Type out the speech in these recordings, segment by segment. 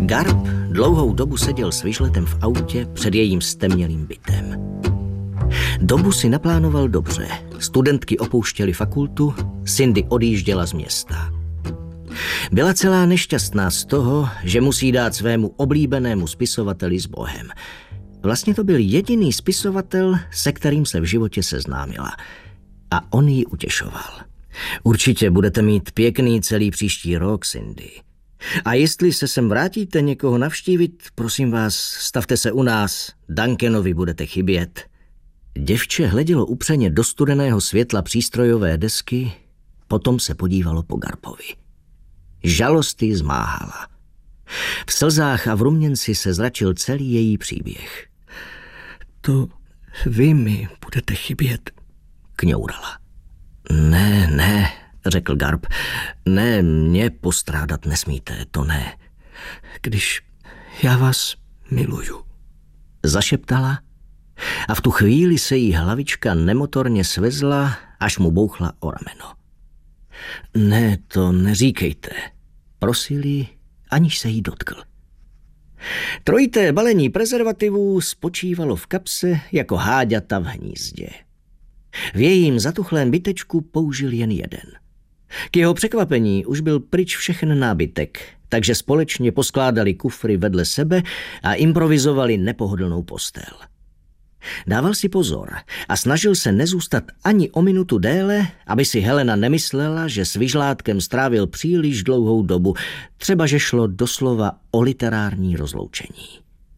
Garb dlouhou dobu seděl s Vyžletem v autě před jejím stemnělým bytem. Dobu si naplánoval dobře. Studentky opouštěly fakultu, Cindy odjížděla z města. Byla celá nešťastná z toho, že musí dát svému oblíbenému spisovateli s Bohem. Vlastně to byl jediný spisovatel, se kterým se v životě seznámila. A on ji utěšoval. Určitě budete mít pěkný celý příští rok, Cindy. A jestli se sem vrátíte někoho navštívit, prosím vás, stavte se u nás, Duncanovi budete chybět. Děvče hledělo upřeně do studeného světla přístrojové desky, potom se podívalo po Garbovi. Žalost ji zmáhala. V slzách a v ruměnci se zračil celý její příběh. To vy mi budete chybět, kňourala. Ne, řekl Garb. Ne, mě postrádat nesmíte, to ne. Když já vás miluju, zašeptala a v tu chvíli se jí hlavička nemotorně svezla, až mu bouchla o rameno. Ne, to neříkejte, prosil jí, aniž se jí dotkl. Trojité balení prezervativů spočívalo v kapse jako háďata v hnízdě. V jejím zatuchlém bytečku použil jen jeden. K jeho překvapení už byl pryč všechen nábytek, takže společně poskládali kufry vedle sebe a improvizovali nepohodlnou postel. Dával si pozor a snažil se nezůstat ani o minutu déle, aby si Helena nemyslela, že s Vyžlátkem strávil příliš dlouhou dobu, třeba že šlo doslova o literární rozloučení.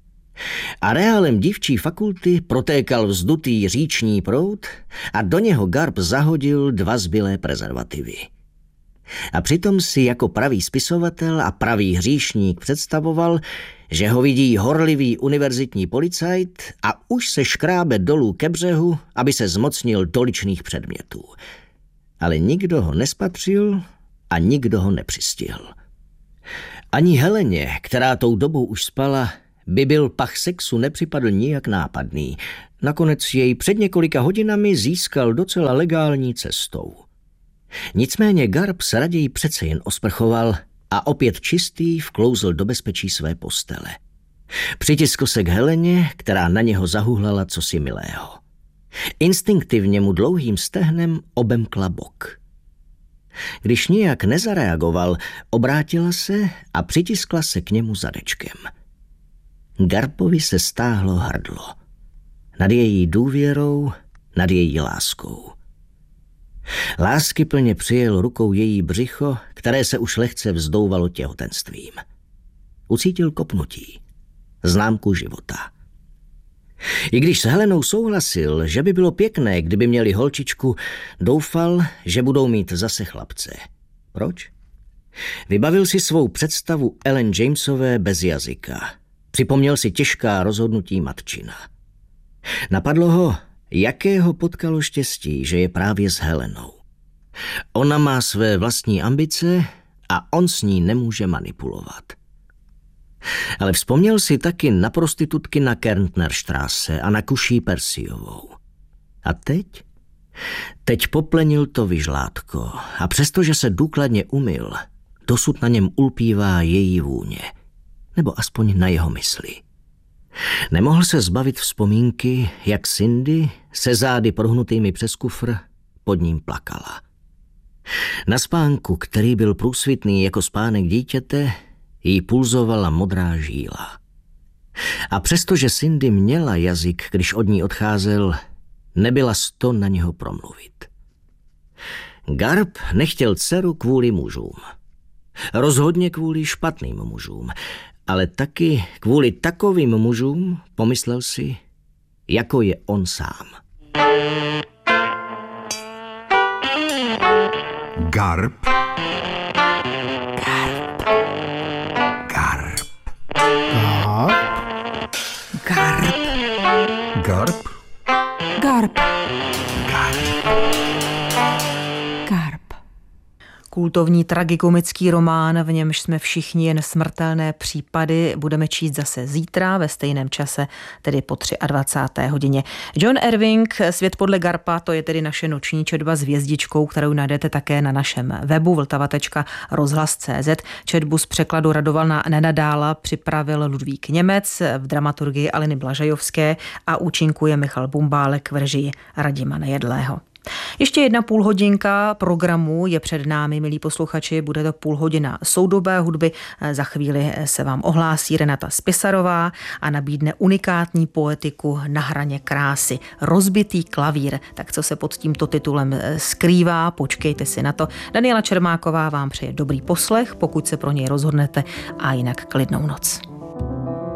Areálem dívčí fakulty protékal vzdutý říční proud a do něho Garb zahodil 2 zbylé prezervativy. A přitom si jako pravý spisovatel a pravý hříšník představoval, že ho vidí horlivý univerzitní policajt a už se škrábe dolů ke břehu, aby se zmocnil doličných předmětů. Ale nikdo ho nespatřil a nikdo ho nepřistihl. Ani Heleně, která tou dobou už spala, by byl pach sexu nepřipadl nijak nápadný. Nakonec jej před několika hodinami získal docela legální cestou. Nicméně Garb se raději přece jen osprchoval a opět čistý vklouzl do bezpečí své postele. Přitiskl se k Heleně, která na něho zahuhlala cosi milého. Instinktivně mu dlouhým stehnem obemkla bok. Když nijak nezareagoval, obrátila se a přitiskla se k němu zadečkem. Garbovi se stáhlo hrdlo. Nad její důvěrou, nad její láskou. Láskyplně přijel rukou její břicho, které se už lehce vzdouvalo těhotenstvím. Ucítil kopnutí, známku života. I když s Helenou souhlasil, že by bylo pěkné, kdyby měli holčičku, doufal, že budou mít zase chlapce. Proč? Vybavil si svou představu Ellen Jamesové bez jazyka. Připomněl si těžká rozhodnutí matčina. Napadlo ho, jakého potkalo štěstí, že je právě s Helenou. Ona má své vlastní ambice a on s ní nemůže manipulovat. Ale vzpomněl si taky na prostitutky na Kärntnerstraße a na kuší Persiovou. A teď? Teď poplenil to Vyžlátko a přestože se důkladně umyl, dosud na něm ulpívá její vůně. Nebo aspoň na jeho mysli. Nemohl se zbavit vzpomínky, jak Cindy se zády prohnutými přes kufr pod ním plakala. Na spánku, který byl průsvitný jako spánek dítěte, jí pulzovala modrá žíla. A přestože Cindy měla jazyk, když od ní odcházel, nebyla sto na něho promluvit. Garb nechtěl dceru kvůli mužům. Rozhodně kvůli špatným mužům, ale taky kvůli takovým mužům, pomyslel si, jako je on sám. Garb. kultovní tragikomický román, v němž jsme všichni jen smrtelné případy, budeme číst zase zítra ve stejném čase, tedy po 23. hodině. John Irving, Svět podle Garpa, to je tedy naše noční četba s hvězdičkou, kterou najdete také na našem webu vltava.rozhlas.cz. Četbu z překladu Radovalna Nenadála připravil Ludvík Němec, v dramaturgii Aliny Blažajovské a účinkuje Michal Bumbálek v režii Radima Nejedlého. Ještě 1,5 hodinka programu je před námi, milí posluchači, bude to půl hodina soudobé hudby. Za chvíli se vám ohlásí Renata Spisarová a nabídne unikátní poetiku Na hraně krásy. Rozbitý klavír. Tak co se pod tímto titulem skrývá, počkejte si na to. Daniela Čermáková vám přeje dobrý poslech, pokud se pro něj rozhodnete, a jinak klidnou noc.